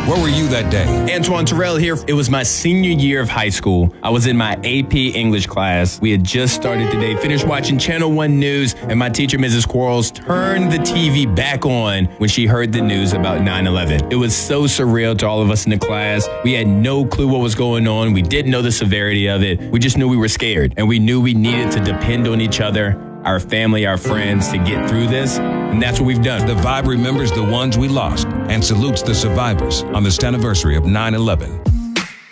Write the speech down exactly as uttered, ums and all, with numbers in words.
Where were you that day? Antoine Terrell here. It was my senior year of high school. I was in my A P English class. We had just started today, finished watching Channel one News, and my teacher, Missus Quarles, turned the T V back on when she heard the news about nine eleven. It was so surreal to all of us in the class. We had no clue what was going on. We didn't know the severity of it. We just knew we were scared, and we knew we needed to depend on each other, our family, our friends, to get through this, and that's what we've done. The Vibe remembers the ones we lost and salutes the survivors on this anniversary of nine eleven.